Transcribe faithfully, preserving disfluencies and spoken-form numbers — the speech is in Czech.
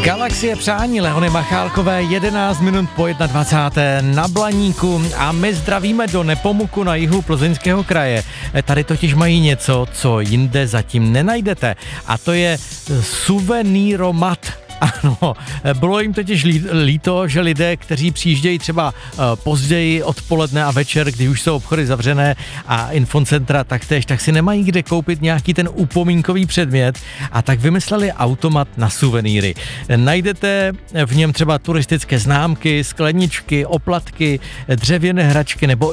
Galaxie přání Leony Machálkové, jedenáct minut po dvacáté jedna na Blaníku a my zdravíme do Nepomuku na jihu Plzeňského kraje. Tady totiž mají něco, co jinde zatím nenajdete, a to je suvenýromat. Ano, bylo jim totiž líto, že lidé, kteří přijíždějí třeba později odpoledne a večer, když už jsou obchody zavřené a infocentra taktéž, tak si nemají kde koupit nějaký ten upomínkový předmět, a tak vymysleli automat na suvenýry. Najdete v něm třeba turistické známky, skleničky, oplatky, dřevěné hračky nebo